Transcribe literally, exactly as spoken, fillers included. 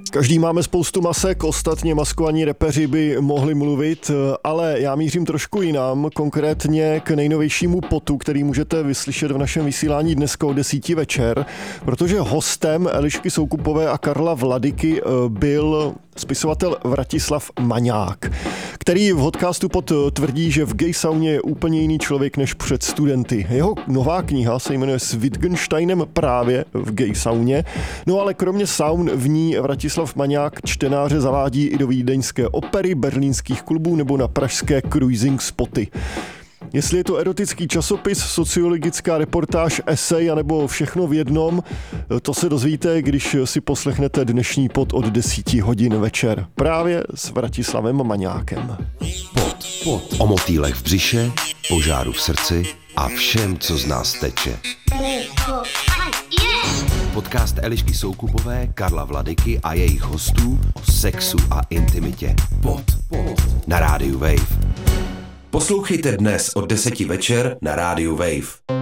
Každý máme spoustu masek, ostatně maskovaní repeři by mohli mluvit, ale já mířím trošku jinam, konkrétně k nejnovějšímu potu, který můžete vyslyšet v našem vysílání dneska od desíti večer, protože hostem Elišky Soukupové a Karla Vladyky byl spisovatel Vratislav Maňák, který v podcastu Pot tvrdí, že v gay sauně je úplně jiný člověk než před studenty. Jeho nová kniha se jmenuje S Wittgensteinem právě v gay sauně, no ale kromě saun v ní Vratislav Maňák čtenáře zavádí i do vídeňské opery, berlínských klubů nebo na pražské cruising spoty. Jestli je to erotický časopis, sociologická reportáž, esej anebo všechno v jednom, to se dozvíte, když si poslechnete dnešní Pod od desíti hodin večer. Právě s Vratislavem Maňákem. Pod, pod. O motýlech v břiše, požáru v srdci a všem, co z nás teče. Podcast Elišky Soukupové, Karla Vladyky a jejich hostů o sexu a intimitě. Pod, pod. Na rádiu Wave. Poslouchejte dnes od deseti večer na rádiu Wave.